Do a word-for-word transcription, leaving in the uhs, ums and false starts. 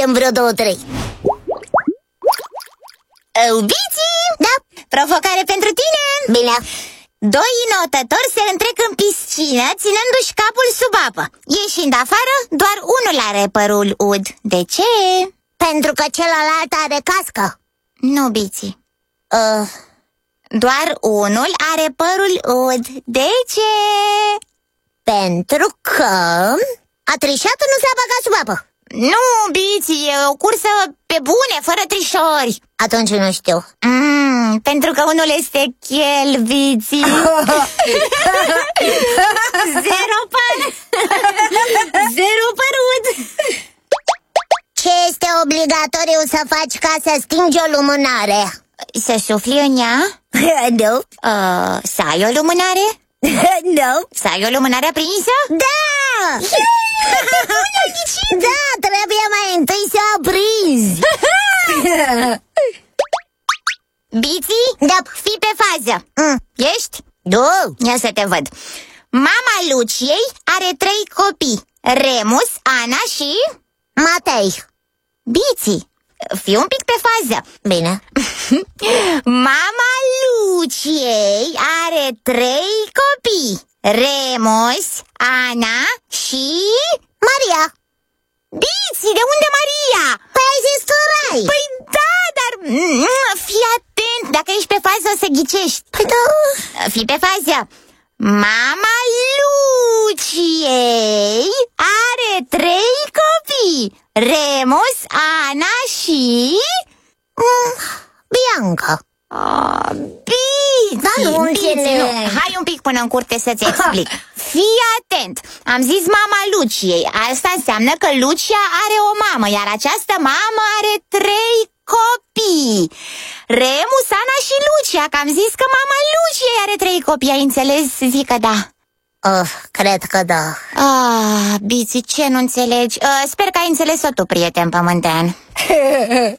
facem vreo două, trei. Biții! Da? Provocare pentru tine! Bine. Doi notători se întrec în piscină, ținându-și capul sub apă. Ieșind afară, doar unul are părul ud. De ce? Pentru că celălalt are cască. Nu, Biții. uh, Doar unul are părul ud. De ce? Pentru că a trișat, nu s-a băgat sub apă. Nu, Biții, e o cursă pe bune, fără trișori. Atunci nu știu. mm, Pentru că unul este chel, Biții. Zero păr. Zero părut. Ce este obligatoriu să faci ca să stingi o lumânare? Să sufli în ea? Nu. uh, Să ai o lumânare? Nu. Să ai o lumânare aprinsă? Da! Da, trebuie mai întâi să aprinzi. Biții? Da. Fii pe fază. mm. Ești? Nu. Ia să te văd. Mama Luciei are trei copii: Remus, Ana și... Matei. Biții, fii un pic pe fază. Bine. Mama Luciei are trei copii: Remus, Ana și... Maria. Biții, de unde Maria? Păi ai zis tu, Rai. Păi da, dar mm, fii atent, dacă ești pe fază o să ghicești. Păi da. Fii pe fază. Mama Luciei are trei copii: Remus, Ana și... mm, Bianca. Oh, Biții, Da, nu Biții, înțeleg. nu. Hai un pic până în curte să-ți explic. Fii atent. Am zis mama Luciei. Asta înseamnă că Lucia are o mamă, iar această mamă are trei copii: Remus, Ana și Lucia. Că am zis că mama Luciei are trei copii. Ai înțeles? Zic că da. Oh, cred că da. Ah, Biții, ce nu înțelegi? Uh, sper că ai înțeles-o tu, prieten pământean.